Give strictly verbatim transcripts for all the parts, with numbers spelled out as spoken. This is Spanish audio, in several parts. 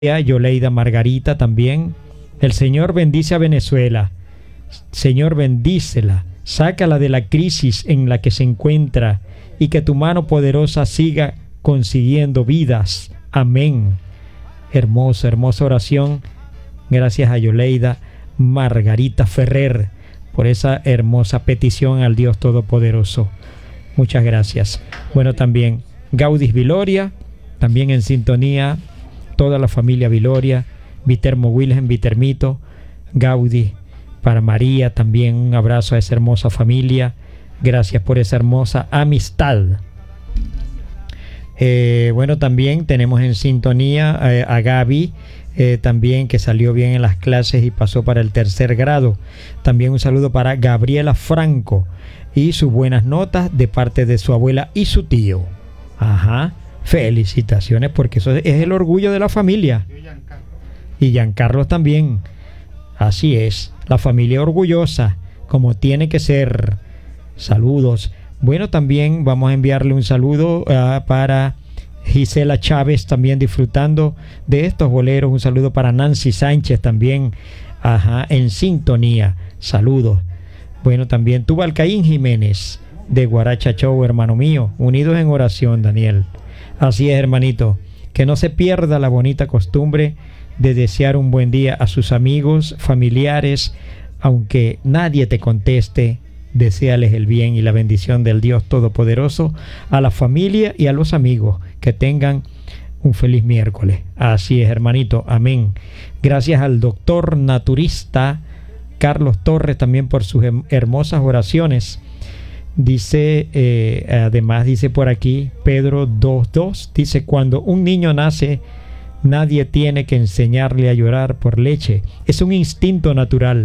Yoleida Margarita también. El Señor bendice a Venezuela. Señor, bendícela. Sácala de la crisis en la que se encuentra y que tu mano poderosa siga consiguiendo vidas. Amén. Hermosa, hermosa oración. Gracias a Yoleida Margarita Ferrer por esa hermosa petición al Dios Todopoderoso. Muchas gracias. Bueno, también Gaudis Viloria, también en sintonía, toda la familia Viloria, Vitermo Wilhelm, Vitermito, Gaudí, para María también un abrazo a esa hermosa familia. Gracias por esa hermosa amistad. Eh, bueno, también tenemos en sintonía eh, a Gaby, eh, también que salió bien en las clases y pasó para el tercer grado. También un saludo para Gabriela Franco y sus buenas notas de parte de su abuela y su tío. Ajá, felicitaciones, porque eso es el orgullo de la familia. Y Giancarlo también. Así es, la familia orgullosa, como tiene que ser. Saludos. Bueno, también vamos a enviarle un saludo uh, para Gisela Chávez, también disfrutando de estos boleros. Un saludo para Nancy Sánchez también, ajá, en sintonía. Saludos. Bueno, también Tubalcaín Jiménez de Guaracha Show, hermano mío, unidos en oración, Daniel. Así es, hermanito, que no se pierda la bonita costumbre de desear un buen día a sus amigos, familiares, aunque nadie te conteste. Deséales el bien y la bendición del Dios Todopoderoso a la familia y a los amigos. Que tengan un feliz miércoles. Así es, hermanito. Amén. Gracias al doctor naturista Carlos Torres también por sus hermosas oraciones. Dice, eh, además dice por aquí Pedro dos dos, dice: cuando un niño nace, nadie tiene que enseñarle a llorar por leche. Es un instinto natural.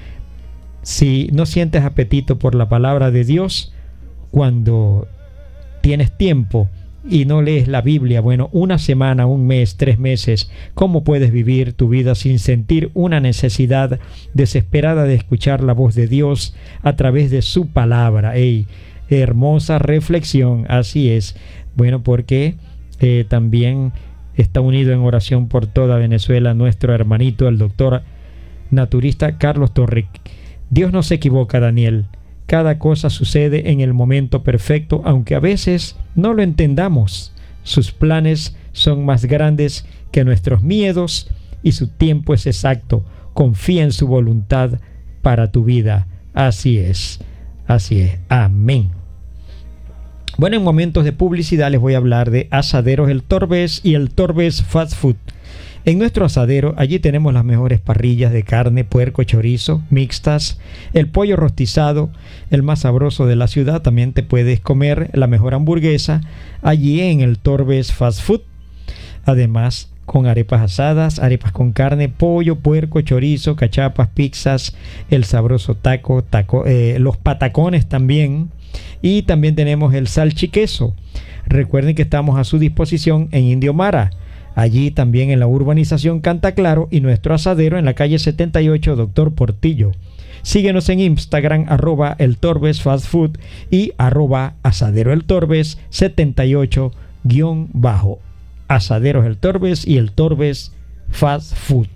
Si no sientes apetito por la palabra de Dios, cuando tienes tiempo y no lees la Biblia, bueno, una semana, un mes, tres meses, ¿cómo puedes vivir tu vida sin sentir una necesidad desesperada de escuchar la voz de Dios a través de su palabra? ¡Ey! Hermosa reflexión, así es. Bueno, porque eh, también está unido en oración por toda Venezuela nuestro hermanito, el doctor naturista Carlos Torres. Dios no se equivoca, Daniel. Cada cosa sucede en el momento perfecto, aunque a veces no lo entendamos. Sus planes son más grandes que nuestros miedos y su tiempo es exacto. Confía en su voluntad para tu vida. Así es, así es. Amén. Bueno, en momentos de publicidad les voy a hablar de Asaderos El Torbes y El Torbes Fast Food. En nuestro asadero, allí tenemos las mejores parrillas de carne, puerco, chorizo, mixtas, el pollo rostizado, el más sabroso de la ciudad. También te puedes comer la mejor hamburguesa allí en el Torbes Fast Food. Además, con arepas asadas, arepas con carne, pollo, puerco, chorizo, cachapas, pizzas, el sabroso taco, taco eh, los patacones también. Y también tenemos el salchiqueso. Recuerden que estamos a su disposición en Indio Mara. Allí también en la urbanización Canta Claro, y nuestro asadero en la calle setenta y ocho, Doctor Portillo. Síguenos en Instagram, arroba el Torbes Fast Food y arroba asadero el Torbes setenta y ocho guión bajo. Asaderos el Torbes y el Torbes Fast Food.